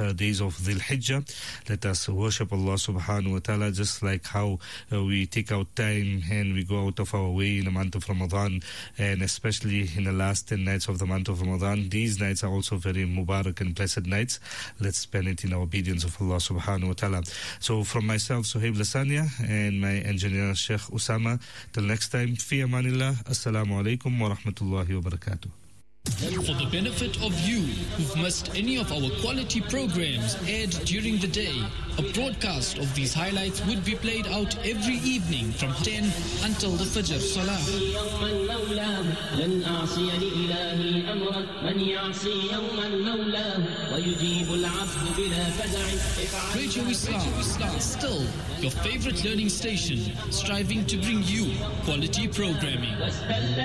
days of Dhul Hijjah. Let us worship Allah subhanahu wa ta'ala just like how we take out time and we go out of our way in the month of Ramadan, and especially in the last 10 nights of the month of Ramadan. These nights are also very Mubarak and blessed nights. Let's spend it in obedience of Allah subhanahu wa ta'ala. So from myself, Suhaib Lasania, and my engineer Sheikh Usama, till next time, fi amanillah. Assalamu alaikum wa rahmatullahi wa barakatuh. For the benefit of you who've missed any of our quality programs aired during the day, a broadcast of these highlights would be played out every evening from 10 until the Fajr Salah. Radio Islam, still your favorite learning station, striving to bring you quality programming.